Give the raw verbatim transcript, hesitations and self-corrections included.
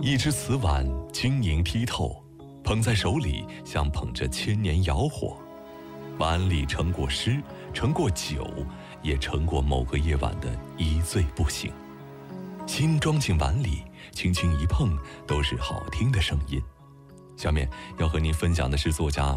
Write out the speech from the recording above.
一只瓷碗晶莹剔透，捧在手里像捧着千年窑火。碗里盛过诗，盛过酒，也盛过某个夜晚的一醉不醒。心装进碗里，轻轻一碰，都是好听的声音。下面要和您分享的是作家